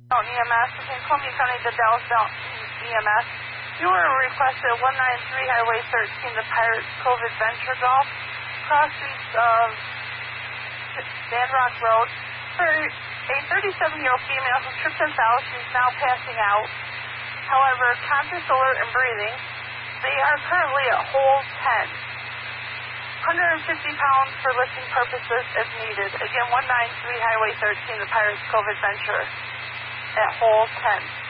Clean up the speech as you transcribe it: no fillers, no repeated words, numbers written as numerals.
Mountain EMS, within Columbia County, the Dallas Mountain EMS. You were requested at 193 Highway 13, the Pirates Cove Adventure Golf, crossing of Sandrock Road. For a 37-year-old female who tripped and fell, she's now passing out. However, conscious, alert, and breathing. They are currently at hole 10. 150 pounds for lifting purposes if needed. Again, 193 Highway 13, the Pirates Cove Adventure at hole 10.